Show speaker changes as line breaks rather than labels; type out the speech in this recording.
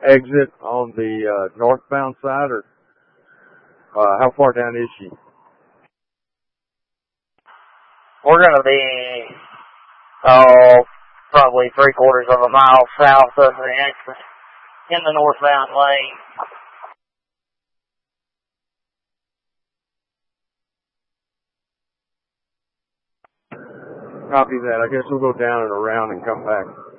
exit on the northbound side, or how far down is she?
We're going to be, probably 3/4 of a mile south of the exit in the northbound lane.
Copy that. I guess we'll go down and around and come back.